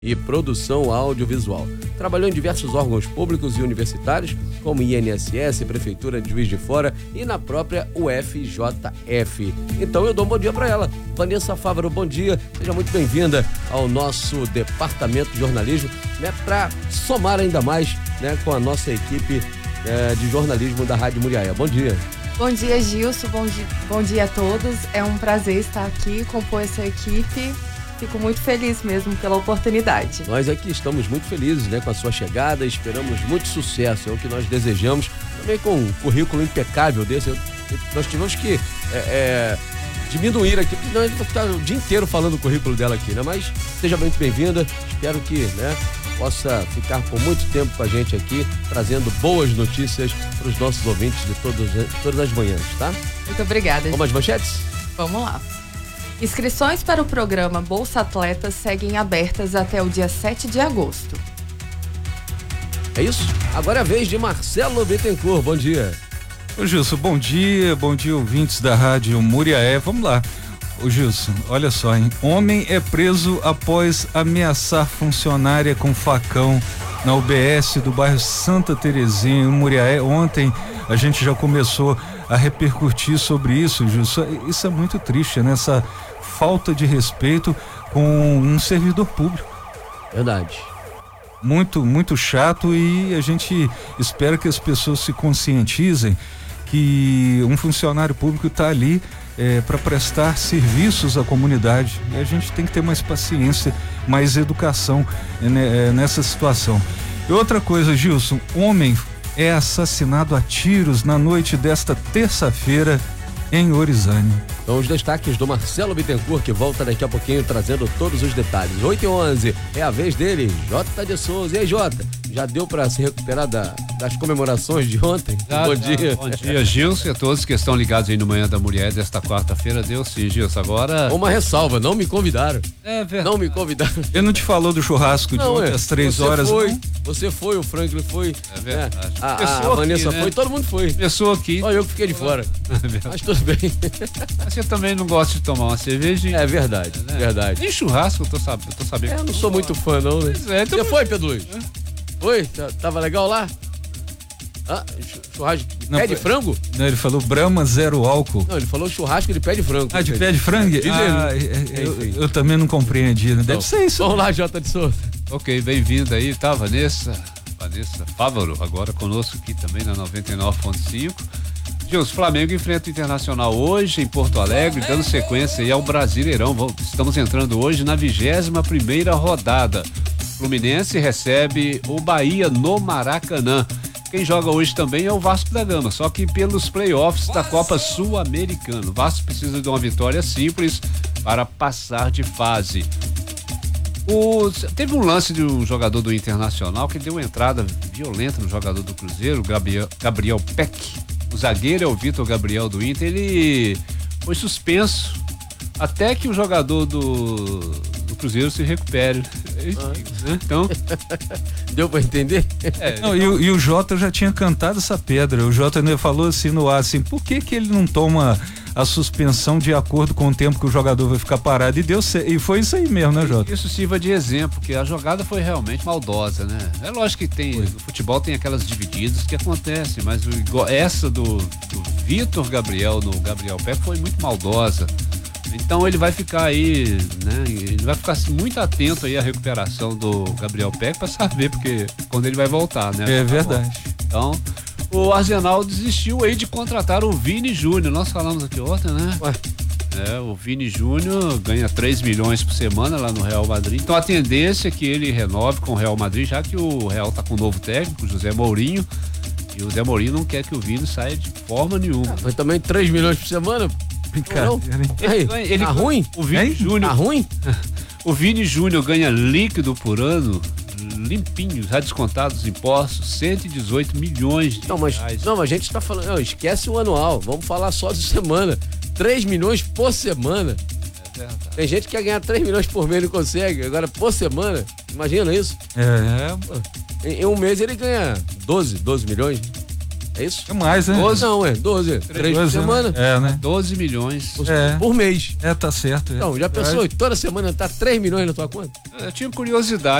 e produção audiovisual. Trabalhou em diversos órgãos públicos e universitários, como INSS, Prefeitura de Juiz de Fora e na própria UFJF. Então eu dou um bom dia para ela. Vanessa Fávaro, bom dia. Seja muito bem-vinda ao nosso departamento de jornalismo, né, para somar ainda mais, né, com a nossa equipe de jornalismo da Rádio Muriaé. Bom dia. Bom dia, Gilson. Bom dia a todos. É um prazer estar aqui, compor essa equipe. Fico muito feliz mesmo pela oportunidade. Nós aqui estamos muito felizes, né, com a sua chegada, esperamos muito sucesso, é o que nós desejamos, também com um currículo impecável desse. Nós tivemos que diminuir aqui, porque senão a gente vai ficar o dia inteiro falando o currículo dela aqui, né? Mas seja muito bem-vinda, espero que, né, possa ficar por muito tempo com a gente aqui, trazendo boas notícias para os nossos ouvintes de todas as manhãs, tá? Muito obrigada. Vamos às manchetes? Vamos lá. Inscrições para o programa Bolsa Atletas seguem abertas até o dia 7 de agosto. É isso? Agora é a vez de Marcelo Bittencourt. Bom dia. Ô Gilson, bom dia ouvintes da Rádio Muriaé. Vamos lá. Ô Gilson, olha só, hein? Homem é preso após ameaçar funcionária com facão na UBS do bairro Santa Terezinha, em Muriaé. Ontem a gente já começou a repercutir sobre isso, Gilson. Isso é muito triste, né? Essa falta de respeito com um servidor público. Verdade. Muito, muito chato, e a gente espera que as pessoas se conscientizem que um funcionário público está ali para prestar serviços à comunidade, e a gente tem que ter mais paciência, mais educação nessa situação. E outra coisa, Gilson, homem é assassinado a tiros na noite desta terça-feira em Orizânia. Então os destaques do Marcelo Bittencourt, que volta daqui a pouquinho trazendo todos os detalhes. 8h11, é a vez dele, Jota de Souza. E aí, Jota, já deu para se recuperar das comemorações de ontem? Bom dia. Bom dia, Gilson, e a todos que estão ligados aí no Manhã da Mulher desta quarta-feira. Deu sim, Gilson, agora... Uma ressalva, não me convidaram. É verdade. Não me convidaram. Ele não te falou do churrasco de ontem às 3 horas? Você foi, o Franklin foi. É verdade. A Vanessa aqui, né? foi, todo mundo foi. Pessoa aqui. Só eu que fiquei de fora. Mas tudo bem. Você também não gosta de tomar uma cervejinha? É verdade, né? verdade. Tem churrasco, eu tô sabendo. Eu não sou muito fã, não, né? É, Você foi, Pedro Luiz? Foi? Tava legal lá? Churrasco de pé de frango? Não, ele falou Brahma zero álcool. Não, ele falou churrasco de pé de frango. Ah, de pé de frango? Eu também não compreendi, né? Deve ser isso. Vamos lá, Jota de Souza. Ok, bem-vinda aí, tá, Vanessa Fávaro, agora conosco aqui também na 99.5. Gilson, Flamengo enfrenta o Internacional hoje em Porto Alegre, dando sequência aí ao Brasileirão. Estamos entrando hoje na 21ª rodada. Fluminense recebe o Bahia no Maracanã. Quem joga hoje também é o Vasco da Gama, só que pelos playoffs da Copa Sul-Americana. O Vasco precisa de uma vitória simples para passar de fase. Teve um lance de um jogador do Internacional que deu uma entrada violenta no jogador do Cruzeiro, Gabriel Peck. O zagueiro é o Vitor Gabriel do Inter. Ele foi suspenso até que o jogador do Cruzeiro se recupere. Então deu pra entender? Não, e o Jota já tinha cantado essa pedra. O Jota falou assim no ar, assim, por que ele não toma a suspensão de acordo com o tempo que o jogador vai ficar parado? E foi isso aí mesmo, né, Jota? Isso sirva de exemplo, que a jogada foi realmente maldosa, né? É lógico que no futebol tem aquelas divididas que acontecem, mas essa do Vitor Gabriel no Gabriel Peck foi muito maldosa. Então ele vai ficar aí, né? Ele vai ficar muito atento aí à recuperação do Gabriel Peck para saber, porque quando ele vai voltar, né? É verdade. Então, o Arsenal desistiu aí de contratar o Vini Júnior. Nós falamos aqui ontem, né? O Vini Júnior ganha 3 milhões por semana lá no Real Madrid. Então a tendência é que ele renove com o Real Madrid, já que o Real tá com um novo técnico, José Mourinho. E o Zé Mourinho não quer que o Vini saia de forma nenhuma. Mas também 3 milhões por semana? Ele tá ruim? O Vini Júnior. Tá ruim? O Vini Júnior ganha líquido por ano, limpinho, já descontados os impostos, 118 milhões de reais. Não, mas a gente tá falando, não, esquece o anual, vamos falar só de semana. 3 milhões por semana. É verdade. Tem gente que quer ganhar 3 milhões por mês e não consegue, agora por semana, imagina isso. Em um mês ele ganha 12 milhões. É isso? É mais, né? 12 não, 12. 3 por semana. É, né? 12 milhões. Por mês. Tá certo. Então, já pensou? Toda semana tá 3 milhões na tua conta? Eu tinha curiosidade.